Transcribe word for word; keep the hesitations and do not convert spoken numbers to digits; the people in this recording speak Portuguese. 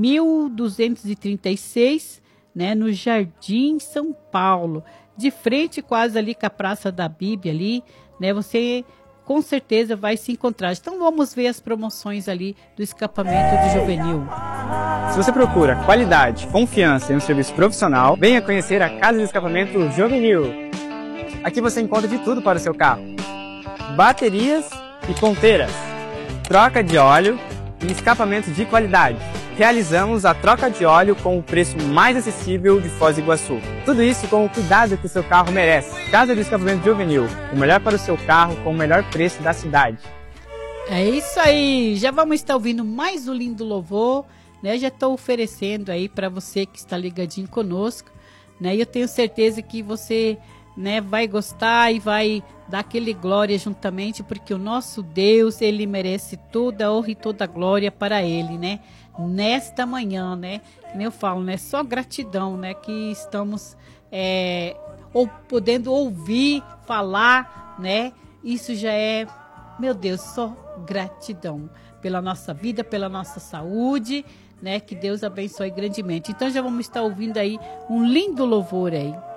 mil duzentos e trinta e seis, né, no Jardim São Paulo, de frente quase ali com a Praça da Bíblia ali, né, você com certeza vai se encontrar. Então vamos ver as promoções ali do escapamento do Juvenil. Se você procura qualidade, confiança e um serviço profissional, venha conhecer a Casa de Escapamento Juvenil. Aqui você encontra de tudo para o seu carro: baterias e ponteiras, troca de óleo e escapamento de qualidade. Realizamos a troca de óleo com o preço mais acessível de Foz do Iguaçu. Tudo isso com o cuidado que o seu carro merece. Casa de Escapamento Juvenil, o melhor para o seu carro com o melhor preço da cidade. É isso aí, já vamos estar ouvindo mais um lindo louvor, né? Já estou oferecendo aí para você que está ligadinho conosco, né? E eu tenho certeza que você, né, vai gostar e vai dar aquele glória juntamente, porque o nosso Deus, ele merece toda a honra e toda a glória para ele, né? Nesta manhã, né? Como eu falo, né? Só gratidão, né? Que estamos é, ou podendo ouvir, falar, né? Isso já é, meu Deus, só gratidão pela nossa vida, pela nossa saúde, né? Que Deus abençoe grandemente. Então já vamos estar ouvindo aí um lindo louvor aí.